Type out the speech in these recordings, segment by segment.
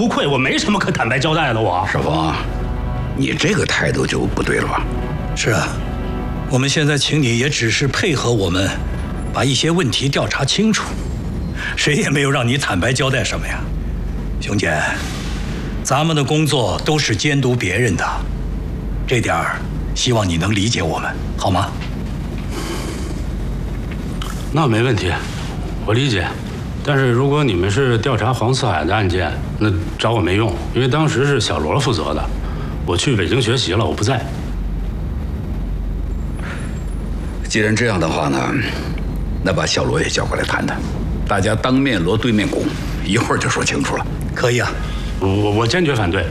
无愧，我没什么可坦白交代的。我少峰，你这个态度就不对了吧？ 是啊，我们现在请你也只是配合我们，把一些问题调查清楚，谁也没有让你坦白交代什么呀。熊坚，咱们的工作都是监督别人的，这点儿希望你能理解我们，好吗？ 那没问题，我理解。但是如果你们是调查黄四海的案件，那找我没用，因为当时是小罗负责的，我去北京学习了，我不在。 既然这样的话呢，那把小罗也叫过来谈谈，大家当面锣对面鼓，一会儿就说清楚了。 可以啊， 我坚决反对。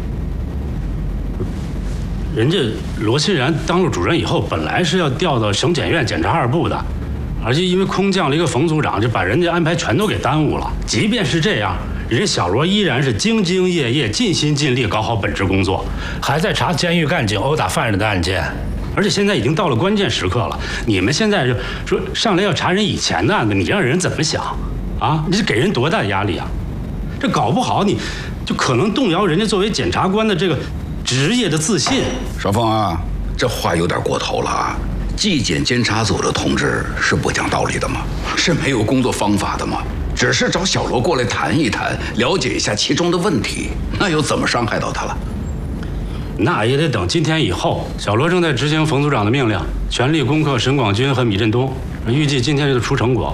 人家罗欣然当了主任以后，本来是要调到省检院检察二部的，而且因为空降了一个冯组长，就把人家安排全都给耽误了。即便是这样，人家小罗依然是兢兢业业、尽心尽力搞好本职工作，还在查监狱干警殴打犯人的案件。而且现在已经到了关键时刻了，你们现在就说上来要查人以前的案子，你让人怎么想啊？你是给人多大的压力啊？这搞不好你就可能动摇人家作为检察官的这个职业的自信。 少峰啊，这话有点过头了啊！纪检监察组的同志是不讲道理的吗？是没有工作方法的吗？只是找小罗过来谈一谈，了解一下其中的问题，那又怎么伤害到他了？ 那也得等今天以后。小罗正在执行冯组长的命令，全力攻克沈广军和米振东，预计今天就出成果。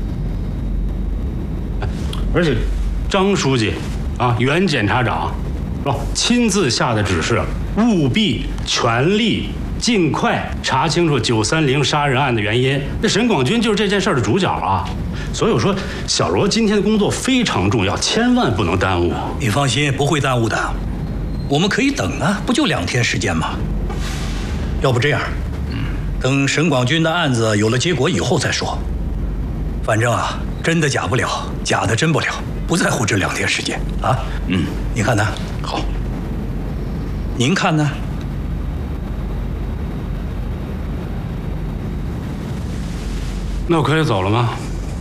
而且张书记啊，原检察长是吧，亲自下的指示，务必全力尽快查清楚930杀人案的原因。那沈广军就是这件事的主角啊，所以我说小罗今天的工作非常重要，千万不能耽误。 你放心，不会耽误的。我们可以等啊，不就2天时间吗？要不这样，等沈广军的案子有了结果以后再说。反正啊，真的假不了，假的真不了，不在乎这2天时间啊。你看呢？ 好。 您看呢？ 那我可以走了吗？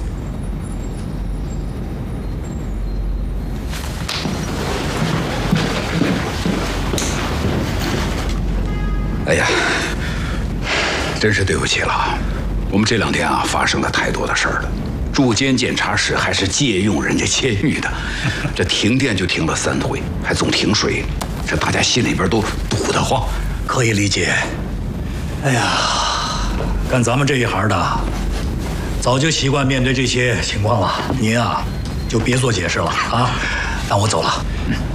哎呀，真是对不起了啊！我们这2天啊发生了太多的事儿了。驻监检察室还是借用人家监狱的，这停电就停了3回，还总停水，这大家心里边都堵得慌。 可以理解。哎呀，干咱们这一行的，早就习惯面对这些情况了。您啊，就别做解释了啊，那我走了。